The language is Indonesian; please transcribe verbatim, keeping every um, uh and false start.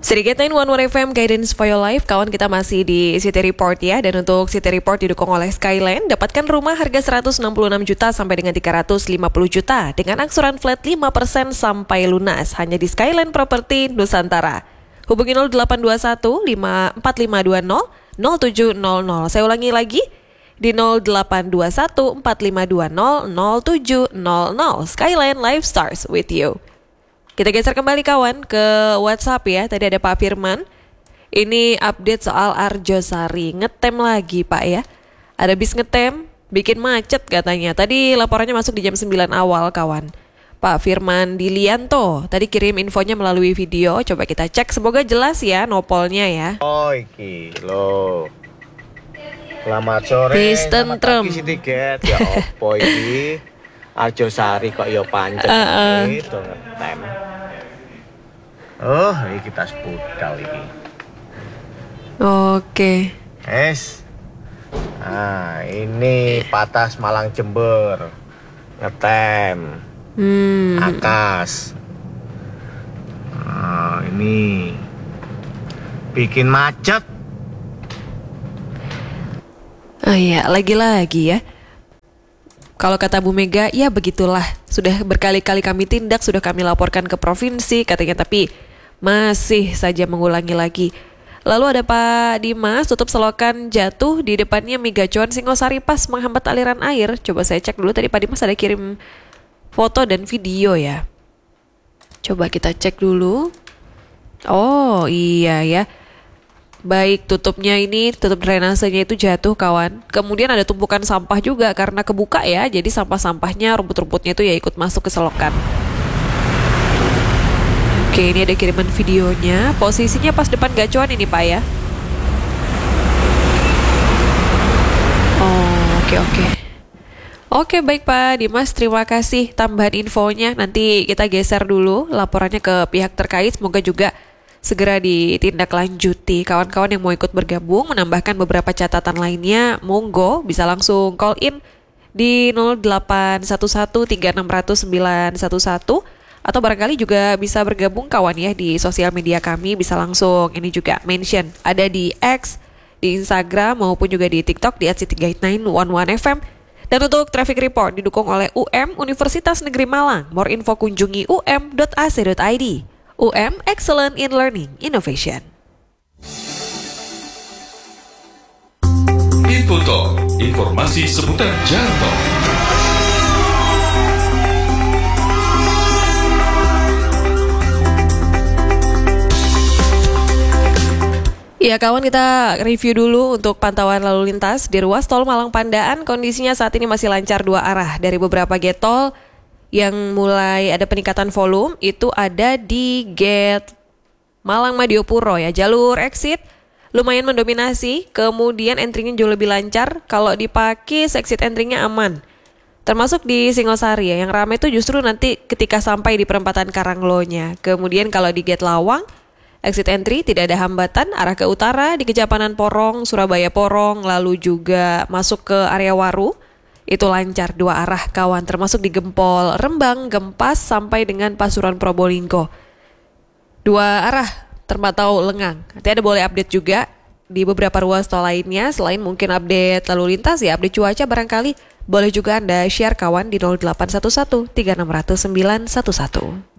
Sedikit sembilan satu F M Guidance for Your Life. Kawan, kita masih di City Report ya. Dan untuk City Report didukung oleh Skyland. Dapatkan rumah harga seratus enam puluh enam juta sampai dengan tiga ratus lima puluh juta dengan angsuran flat lima persen sampai lunas hanya di Skyland Property Nusantara. Hubungi nol delapan dua satu lima empat lima dua nol nol tujuh nol nol. Saya ulangi lagi di nol delapan dua satu empat lima dua nol nol tujuh nol nol. Skyland Life Stars with you. Kita geser kembali kawan ke WhatsApp ya. Tadi ada Pak Firman. Ini update soal Arjosari. Ngetem lagi Pak ya. Ada bis ngetem, bikin macet katanya. Tadi laporannya masuk di jam sembilan awal kawan. Pak Firman Dilianto. Tadi kirim infonya melalui video. Coba kita cek. Semoga jelas ya nopolnya ya. Oh iki lo. Selamat sore. Bis tentrem. Selamat pagi tiket. Ya opo iki. Arjosari kok yo pancet uh, uh. Itu ngetem. Oh, ini kita sepudal ini. Oke. Es. Nah, ini Patas Malang Jember. Ngetem. Hmm. Akas. Nah, ini bikin macet. Oh iya, lagi-lagi ya. Kalau kata Bu Mega, ya begitulah. Sudah berkali-kali kami tindak, sudah kami laporkan ke provinsi, katanya, tapi masih saja mengulangi lagi. Lalu ada Pak Dimas, tutup selokan jatuh di depannya Migacuan Singosari pas menghambat aliran air. Coba saya cek dulu, tadi Pak Dimas ada kirim foto dan video ya. Coba kita cek dulu. Oh iya ya. Baik, tutupnya ini, tutup drainasenya itu jatuh kawan. Kemudian ada tumpukan sampah juga karena kebuka ya. Jadi sampah-sampahnya, rumput-rumputnya itu ya ikut masuk ke selokan. Oke, ini ada kiriman videonya. Posisinya pas depan gacuan ini Pak ya. Oh, oke oke. Oke, baik Pak Dimas, terima kasih tambahan infonya. Nanti kita geser dulu laporannya ke pihak terkait. Semoga juga segera ditindaklanjuti. Kawan-kawan yang mau ikut bergabung menambahkan beberapa catatan lainnya, monggo bisa langsung call in di nol delapan satu satu tiga enam nol nol sembilan satu satu atau barangkali juga bisa bergabung kawan ya di sosial media kami, bisa langsung ini juga mention ada di X, di Instagram maupun juga di TikTok di at city guide sembilan satu F M. Dan untuk traffic report didukung oleh U M Universitas Negeri Malang. More info kunjungi u m dot a c dot i d. U M Excellent in Learning Innovation. Infotalk, informasi seputar jalan tol. Ya kawan, kita review dulu untuk pantauan lalu lintas di ruas tol Malang Pandaan. Kondisinya saat ini masih lancar dua arah dari beberapa gate tol. Yang mulai ada peningkatan volume itu ada di gate Malang Madiopuro ya. Jalur exit lumayan mendominasi, kemudian entry-nya jauh lebih lancar. Kalau di Pakis exit entry-nya aman. Termasuk di Singosari ya, yang ramai itu justru nanti ketika sampai di perempatan Karanglonya. Kemudian kalau di gate Lawang exit entry tidak ada hambatan arah ke utara di Kejapanan Porong, Surabaya Porong, lalu juga masuk ke area Waru. Itu lancar dua arah kawan, termasuk di Gempol, Rembang, Gempas sampai dengan Pasuruan Probolinggo. Dua arah terpantau lengang. Nanti ada boleh update juga di beberapa ruas tol lainnya. Selain mungkin update lalu lintas ya, update cuaca barangkali boleh juga Anda share kawan di nol delapan satu satu tiga enam nol nol sembilan satu satu.